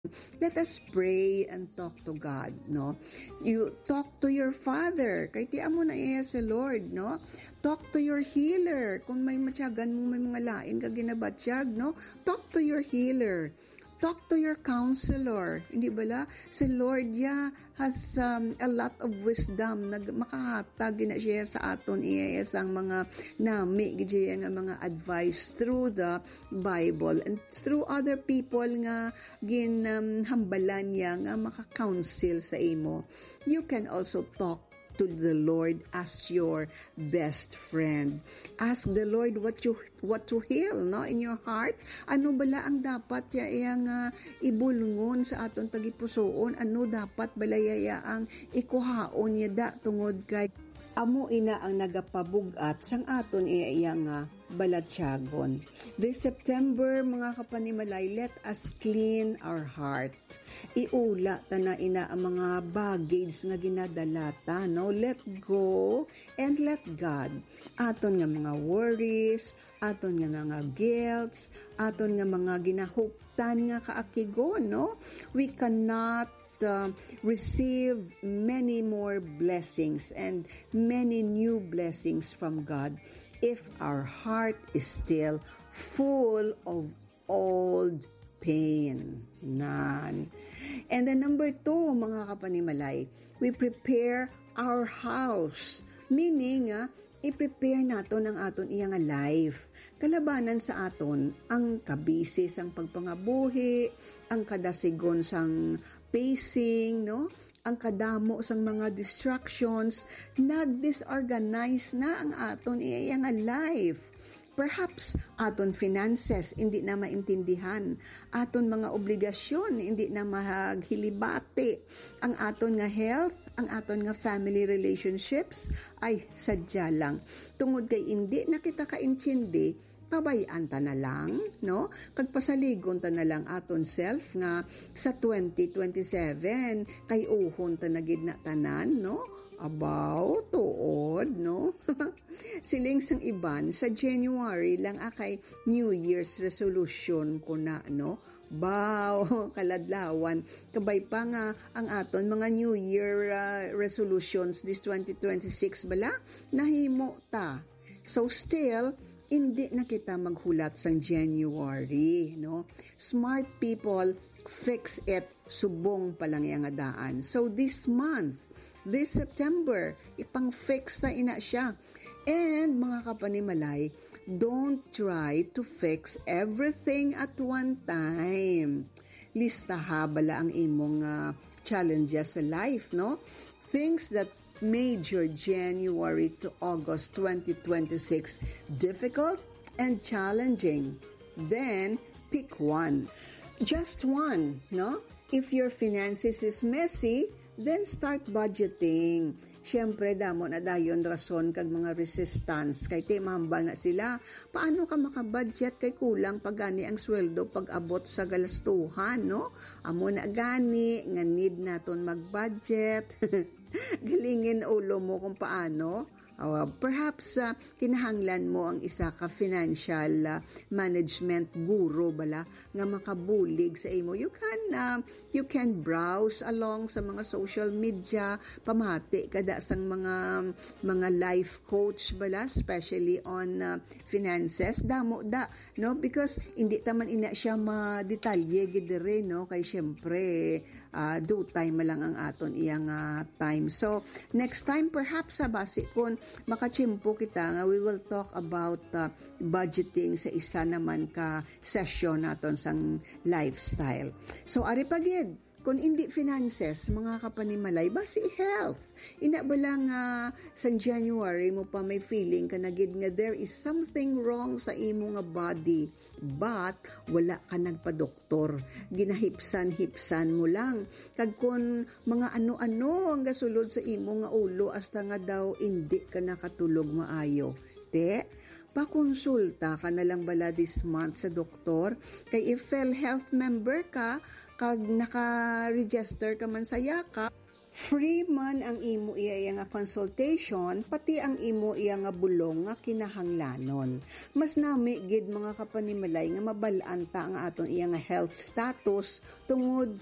Let us pray and talk to God, no? You talk to your Father. Kay tiyan mo na iya sa Lord, no? Talk to your healer. Kung may matyagan mo, may mga lain ka ginabatsyag, no? Talk to your healer. Talk to your counselor. Hindi ba la? Si Lord has a lot of wisdom. Makahatag na siya sa aton iya ang mga nami, nga mga advice through the Bible and through other people nga ginhambalan niya nga maka-counsel sa imo. You can also talk to the Lord as your best friend. Ask the Lord what to heal, no, in your heart. Ano bala ang dapat yang ibulngon sa aton tagipusoon? Ano dapat balaya ang ikuhaon niya da tungod kay amo ina ang nagapabugat sang aton iyang balatyagon. This September, mga kapanimalay, let us clean our heart. Iula ta na ina ang mga baggage nga ginadalata, no? Let go and let God. Aton nga mga worries, aton nga mga guilts, aton nga mga ginahuptan nga kaakigon, no? We cannot receive many more blessings and many new blessings from God if our heart is still full of old pain. And then number 2, mga kapanimalay, we prepare our house. Meaning, i-prepare nato ng aton iyang life. Kalabanan sa aton ang kabisis ang pagpangabuhi, ang kadasigon sang pacing, no? Ang kadamo sang mga distractions, nag-disorganize na ang aton iyang life. Perhaps aton finances hindi na maintindihan, aton mga obligasyon hindi na maghilibati, ang aton nga health, ang aton nga family relationships ay sadya lang. Tungod kay hindi na kita kaintindi, pabayaan ta na lang, no? Kagpasaligon ta na lang aton self nga sa 2027 kay uhon ta na gid na tanan, no? About tuod, no? Siling sang iban sa January lang akay New Year's resolution ko na, no? Baw, kaladlawan. Kabay pa nga ang aton mga New Year resolutions this 2026 bala nahimo ta. So still hindi na kita maghulat sang January, no? Smart people fix it subong pa lang yang daan. So this month, this September, ipang-fix na ina siya. And mga kapanimalay, don't try to fix everything at one time. Listaha bala ang imong challenges sa life, no? Things that made your January to August 2026 difficult and challenging. Then, pick one. Just one, no? If your finances is messy, then start budgeting. Siyempre, damo na dayon rason kag mga resistance. Kay timambal na sila. Paano ka makabudget kay kulang pagani ang sweldo pag abot sa galastuhan, no? Amo na gani, nga need naton mag-budget. Galingin ulo mo kung paano. Perhaps kinahanglan mo ang isa ka financial management guru bala nga makabulig sa imo. You can browse along sa mga social media, pamati kada sang mga life coach bala, especially on finances. Damo da, no? Because hindi taman ina siya madetalye gid dire, no? Kay syempre do time lang ang aton iyang time. So next time perhaps base kun makachimpo kita nga we will talk about budgeting sa isa naman ka session naton sang lifestyle. So ari pagid kung hindi finances, mga kapanimalay, basi health. Ina ba lang sang January mo pa may feeling ka na gid nga there is something wrong sa imo nga body, but wala ka nagpa-doktor. Ginahipsan-hipsan mo lang. Kag kun mga ano-ano ang gasulod sa imo nga ulo hasta nga daw hindi ka nakatulog maayo. Pakonsulta ka na lang bala this month sa doktor. Kay if PhilHealth member ka, kag naka-register ka man sa yakap, Free man ang imo iya nga consultation, pati ang imo iya nga bulong nga kinahanglanon. Mas nami gid mga kapanimalay nga mabalaan ta nga aton iya nga health status tungod